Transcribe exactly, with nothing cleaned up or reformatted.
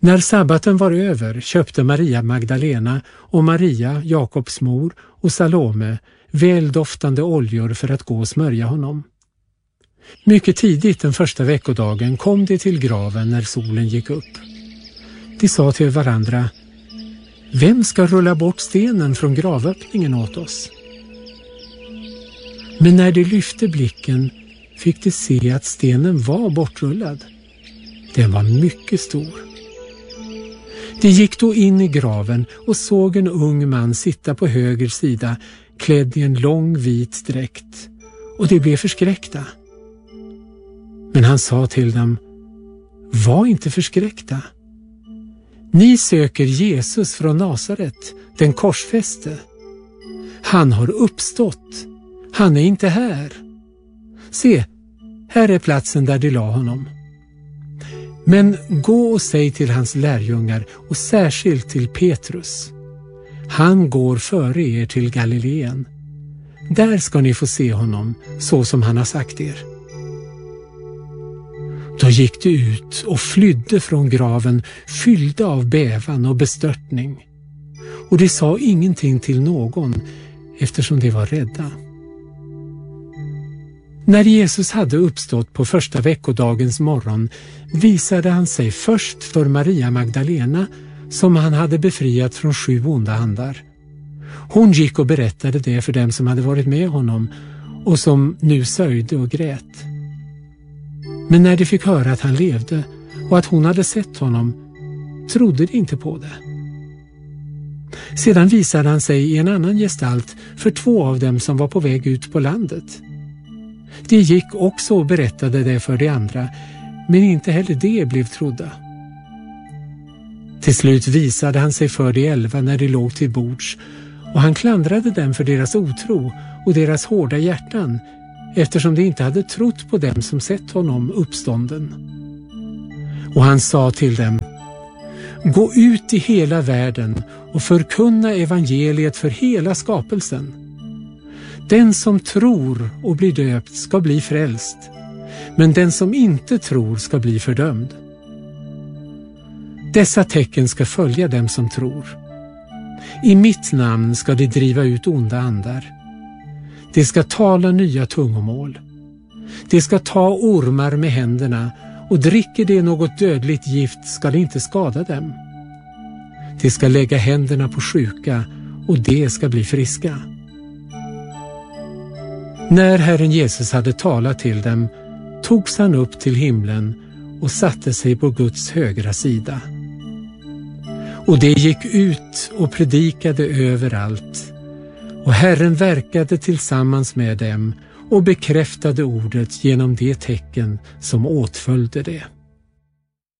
När sabbaten var över köpte Maria Magdalena och Maria, Jakobs mor, och Salome väldoftande oljor för att gå och smörja honom. Mycket tidigt den första veckodagen kom de till graven när solen gick upp. De sa till varandra: Vem ska rulla bort stenen från gravöppningen åt oss? Men när de lyfte blicken fick de se att stenen var bortrullad. Den var mycket stor. De gick då in i graven och såg en ung man sitta på höger sida, klädd i en lång vit dräkt, och de blev förskräckta. Men han sa till dem: Var inte förskräckta. Ni söker Jesus från Nasaret, den korsfäste. Han har uppstått. Han är inte här. Se, här är platsen där de la honom. Men gå och säg till hans lärjungar, och särskilt till Petrus: Han går före er till Galileen. Där ska ni få se honom, så som han har sagt er. Då gick de ut och flydde från graven, fyllda av bävan och bestörtning. Och de sa ingenting till någon, eftersom de var rädda. När Jesus hade uppstått på första veckodagens morgon visade han sig först för Maria Magdalena, som han hade befriat från sju onda andar. Hon gick och berättade det för dem som hade varit med honom och som nu sörjde och grät. Men när de fick höra att han levde och att hon hade sett honom, trodde de inte på det. Sedan visade han sig i en annan gestalt för två av dem som var på väg ut på landet. De gick också och berättade det för de andra, men inte heller de blev trodda. Till slut visade han sig för de elva när de låg till bords, och han klandrade dem för deras otro och deras hårda hjärtan, eftersom de inte hade trott på dem som sett honom uppstånden. Och han sa till dem: Gå ut i hela världen och förkunna evangeliet för hela skapelsen. Den som tror och blir döpt ska bli frälst, men den som inte tror ska bli fördömd. Dessa tecken ska följa dem som tror. I mitt namn ska de driva ut onda andar. De ska tala nya tungomål. De ska ta ormar med händerna, och dricker de något dödligt gift ska det inte skada dem. De ska lägga händerna på sjuka, och de ska bli friska. När Herren Jesus hade talat till dem togs han upp till himlen och satte sig på Guds högra sida. Och de gick ut och predikade överallt, och Herren verkade tillsammans med dem och bekräftade ordet genom de tecken som åtföljde det.